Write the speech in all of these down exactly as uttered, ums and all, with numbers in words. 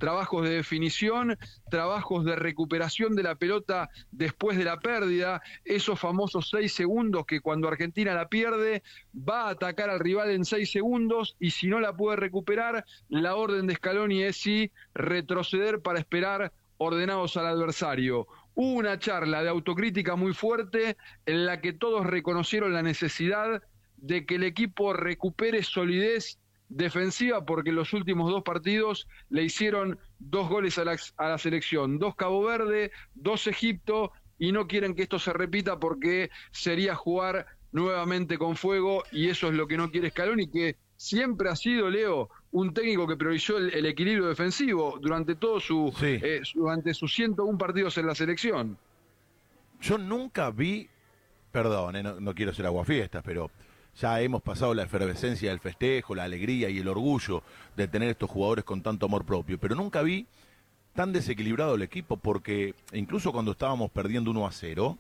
trabajos de definición, trabajos de recuperación de la pelota después de la pérdida, esos famosos seis segundos que cuando Argentina la pierde va a atacar al rival en seis segundos y si no la puede recuperar, la orden de Scaloni es sí retroceder para esperar ordenados al adversario. Hubo una charla de autocrítica muy fuerte en la que todos reconocieron la necesidad de que el equipo recupere solidez defensiva porque en los últimos dos partidos le hicieron dos goles a la, a la selección, dos Cabo Verde, dos Egipto, y no quieren que esto se repita porque sería jugar nuevamente con fuego y eso es lo que no quiere Scaloni, que siempre ha sido, Leo, un técnico que priorizó el, el equilibrio defensivo durante todo su, sí. eh, durante sus ciento uno partidos en la selección. Yo nunca vi, perdón, eh, no, no quiero ser aguafiestas, pero ya hemos pasado la efervescencia del festejo, la alegría y el orgullo de tener estos jugadores con tanto amor propio, pero nunca vi tan desequilibrado el equipo, porque incluso cuando estábamos perdiendo uno a cero,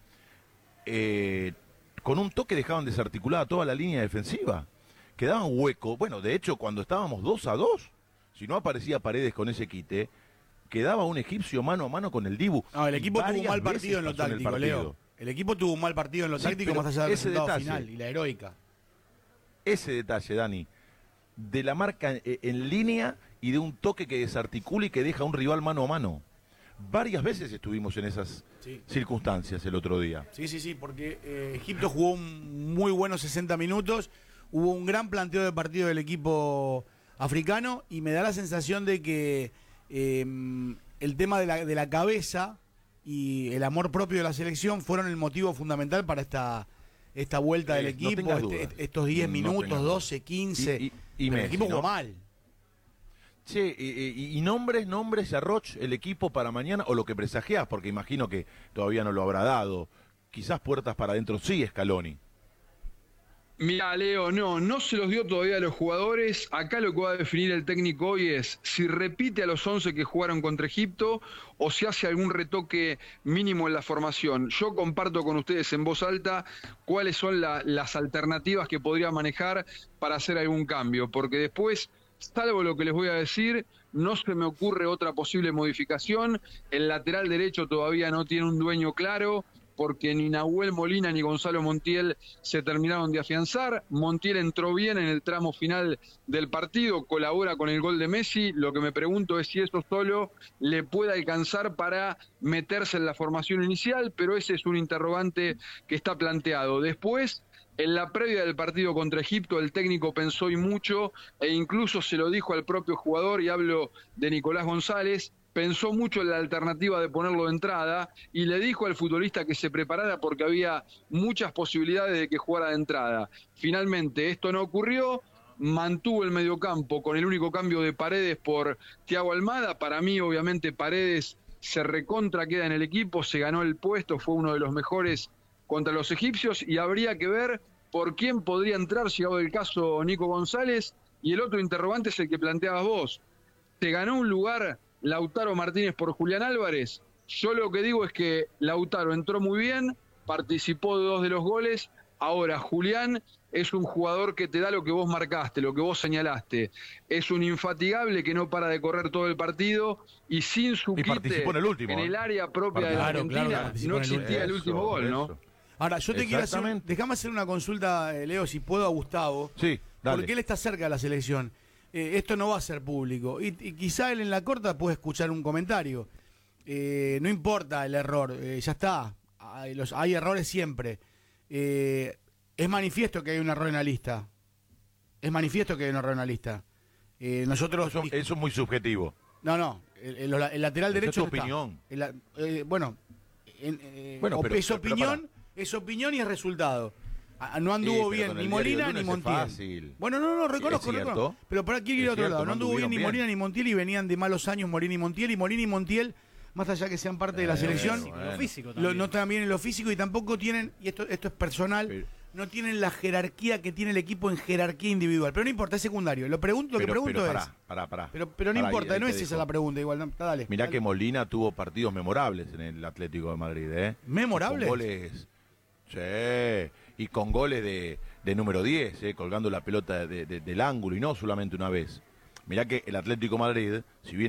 eh, con un toque dejaban desarticulada toda la línea defensiva. Quedaban huecos. Bueno, de hecho, cuando estábamos dos a dos, si no aparecía Paredes con ese quite, quedaba un egipcio mano a mano con el Dibu. No, el equipo tuvo un mal partido en lo táctico, Leo. El equipo tuvo un mal partido en lo sí, táctico más allá del resultado detalle, final y la heroica. Ese detalle, Dani, de la marca en, en línea y de un toque que desarticula y que deja a un rival mano a mano. Varias veces estuvimos en esas sí. circunstancias el otro día. Sí, sí, sí, porque eh, Egipto jugó un muy buenos sesenta minutos. Hubo un gran planteo de partido del equipo africano y me da la sensación de que eh, el tema de la, de la cabeza y el amor propio de la selección fueron el motivo fundamental para esta, esta vuelta eh, del equipo, no este, estos diez no minutos, doce, quince. Y, y, y Messi, el equipo jugó ¿no? mal. Che, y, y, y nombres, nombres, Arroch, el equipo para mañana, o lo que presagiás, porque imagino que todavía no lo habrá dado. Quizás puertas para adentro sí, Scaloni. Mira, Leo, no, no se los dio todavía a los jugadores. Acá lo que va a definir el técnico hoy es si repite a los once que jugaron contra Egipto o si hace algún retoque mínimo en la formación. Yo comparto con ustedes en voz alta cuáles son la, las alternativas que podría manejar para hacer algún cambio, porque después, salvo lo que les voy a decir, no se me ocurre otra posible modificación. El lateral derecho todavía no tiene un dueño claro, porque ni Nahuel Molina ni Gonzalo Montiel se terminaron de afianzar. Montiel entró bien en el tramo final del partido, colabora con el gol de Messi. Lo que me pregunto es si eso solo le puede alcanzar para meterse en la formación inicial, pero ese es un interrogante que está planteado. Después, en la previa del partido contra Egipto, el técnico pensó y mucho, e incluso se lo dijo al propio jugador, y hablo de Nicolás González, pensó mucho en la alternativa de ponerlo de entrada y le dijo al futbolista que se preparara porque había muchas posibilidades de que jugara de entrada. Finalmente esto no ocurrió, mantuvo el mediocampo con el único cambio de Paredes por Thiago Almada. Para mí, obviamente, Paredes se recontra queda en el equipo, se ganó el puesto, fue uno de los mejores contra los egipcios y habría que ver por quién podría entrar, llegado el caso Nico González, y el otro interrogante es el que planteabas vos. ¿Te ganó un lugar Lautaro Martínez por Julián Álvarez? Yo lo que digo es que Lautaro entró muy bien, participó de dos de los goles. Ahora, Julián es un jugador que te da lo que vos marcaste, lo que vos señalaste. Es un infatigable que no para de correr todo el partido y sin su y quite en el, último, en el área propia de la claro, Argentina claro, no existía el, el último gol, eso. ¿no? Ahora, yo te quiero hacer, déjame hacer una consulta, Leo, si puedo, a Gustavo. Sí, dale. Porque él está cerca de la selección. Eh, esto no va a ser público. Y, y quizá él en la corta puede escuchar un comentario. Eh, no importa el error, eh, ya está. Hay, los, hay errores siempre. Eh, es manifiesto que hay un error en la lista. Es manifiesto que hay un error en la lista. Eh, nosotros. Eso, eso es muy subjetivo. No, no. El, el, el lateral Esa derecho. es tu opinión. El, eh, bueno, en, eh, bueno pero, es pero, opinión, pero es opinión y es resultado. No anduvo sí, bien ni Molina ni Montiel. Bueno, no, no, reconozco, reconozco. Pero por aquí quiero ir a otro lado. No anduvo bien ni Molina ni Montiel y venían de malos años Molina y Montiel. Y Molina y Montiel, más allá que sean parte de la selección, bueno. Lo físico lo, no están bien en lo físico y tampoco tienen, y esto, esto es personal, pero, no tienen la jerarquía que tiene el equipo en jerarquía individual. Pero no importa, es secundario. Lo, pregunto, lo pero, que pregunto pero, es. Pará, pará, pará. Pero, pero no pará, importa, ahí, no ahí es esa dejo. la pregunta. Igual, no, dale. Mirá dale. que Molina tuvo partidos memorables en el Atlético de Madrid, ¿eh? ¿Memorables? Con goles. Sí, y con goles de, de número diez, eh, colgando la pelota de, de, del ángulo y no solamente una vez. Mirá que el Atlético de Madrid, si bien